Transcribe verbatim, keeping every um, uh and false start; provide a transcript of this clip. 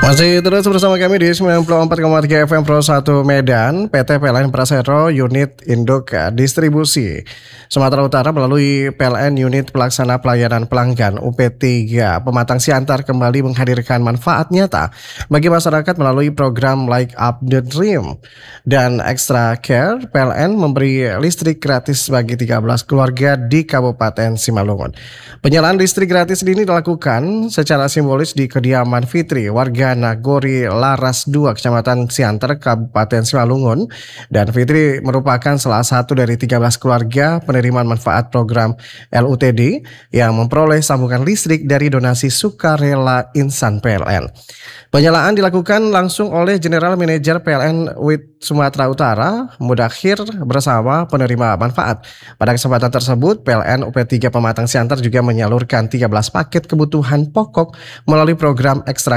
Masih terus bersama kami di sembilan puluh empat koma tiga F M Pro satu Medan. P T P L N Prasero Unit Induk Distribusi Sumatera Utara melalui P L N Unit Pelaksana Pelayanan Pelanggan U P tiga Pematang Siantar kembali menghadirkan manfaat nyata bagi masyarakat melalui program Light Up the Dream dan Extra Care. P L N memberi listrik gratis bagi tiga belas keluarga di Kabupaten Simalungun. Penyalaan listrik gratis ini dilakukan secara simbolis di kediaman Fitri, warga Nagori Laras dua, Kecamatan Siantar, Kabupaten Simalungun. Dan Fitri merupakan salah satu dari tiga belas keluarga penerima manfaat program L U T D yang memperoleh sambungan listrik dari donasi sukarela insan P L N. Penyalaan dilakukan langsung oleh General Manager P L N W I T Sumatera Utara, Mudakhir, bersama penerima manfaat. Pada kesempatan tersebut, P L N U P tiga Pematang Siantar juga menyalurkan tiga belas paket kebutuhan pokok melalui program Ekstra